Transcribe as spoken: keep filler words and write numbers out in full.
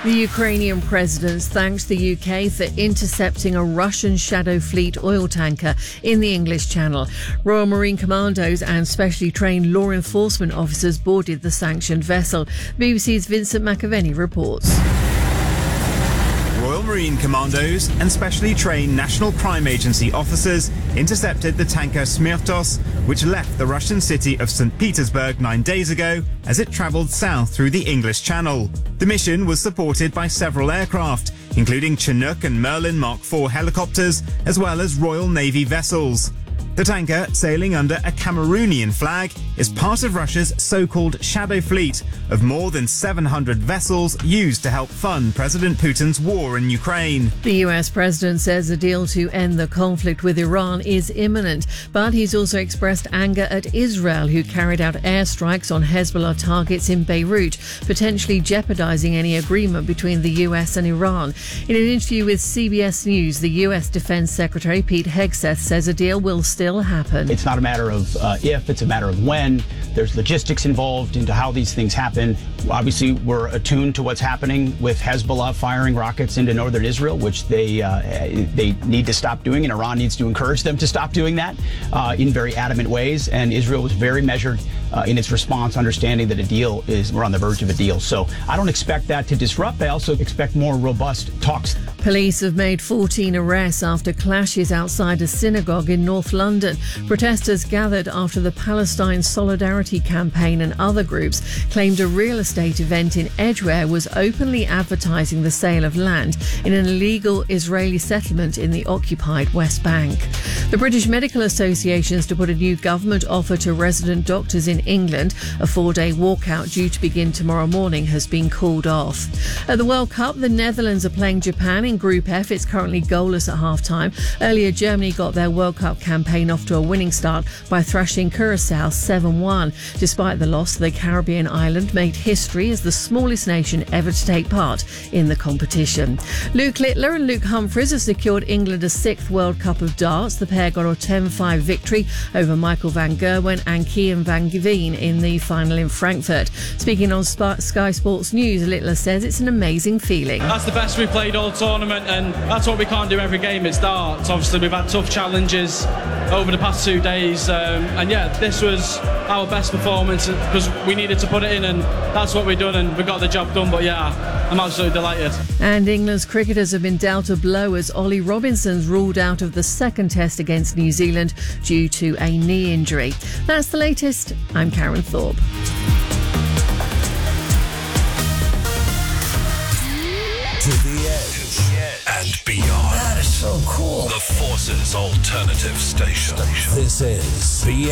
The Ukrainian president thanked the U K for intercepting a Russian Shadow Fleet oil tanker in the English Channel. Royal Marine Commandos and specially trained law enforcement officers boarded the sanctioned vessel. B B C's Vincent McAvenny reports. Royal Marine Commandos and specially trained National Crime Agency officers intercepted the tanker Smirtos, which left the Russian city of Saint Petersburg nine days ago as it travelled south through the English Channel. The mission was supported by several aircraft, including Chinook and Merlin Mark four helicopters, as well as Royal Navy vessels. The tanker, sailing under a Cameroonian flag, is part of Russia's so-called Shadow Fleet of more than seven hundred vessels used to help fund President Putin's war in Ukraine. The U S president says a deal to end the conflict with Iran is imminent, but he's also expressed anger at Israel, who carried out airstrikes on Hezbollah targets in Beirut, potentially jeopardizing any agreement between the U S and Iran. In an interview with C B S News, the U S Defense Secretary Pete Hegseth says a deal will still happen. It's not a matter of uh, if, it's a matter of when. There's logistics involved into how these things happen. Obviously, we're attuned to what's happening with Hezbollah firing rockets into northern Israel, which they uh, they need to stop doing, and Iran needs to encourage them to stop doing that uh, in very adamant ways. And Israel was very measured uh, in its response, understanding that a deal is, we're on the verge of a deal. So I don't expect that to disrupt. I also expect more robust talks. Police have made fourteen arrests after clashes outside a synagogue in North London. Protesters gathered after the Palestine Solidarity Campaign and other groups claimed a real estate event in Edgware was openly advertising the sale of land in an illegal Israeli settlement in the occupied West Bank. The British Medical Association is to put a new government offer to resident doctors in England. A four-day walkout due to begin tomorrow morning has been called off. At the World Cup, the Netherlands are playing Japan in Group F. It's currently goalless at half-time. Earlier, Germany got their World Cup campaign off to a winning start by thrashing Curacao seven one. Despite the loss, the Caribbean island made history as the smallest nation ever to take part in the competition. Luke Littler and Luke Humphries have secured England a sixth World Cup of darts. The pair got a ten five victory over Michael van Gerwen and Kian van Geveen in the final in Frankfurt. Speaking on Sky Sports News, Littler says it's an amazing feeling. That's the best we've played all tournament, and that's what we can't do every game. It's darts. Obviously, we've had tough challenges over the past two days, um, and yeah, this was our best performance because we needed to put it in, and that's what we've done, and we got the job done. But yeah, I'm absolutely delighted. And England's cricketers have been dealt a blow as Ollie Robinson's ruled out of the second test against New Zealand due to a knee injury. That's the latest. I'm Karen Thorpe. To the edge and beyond. That is so cool. The Force's alternative station. This is B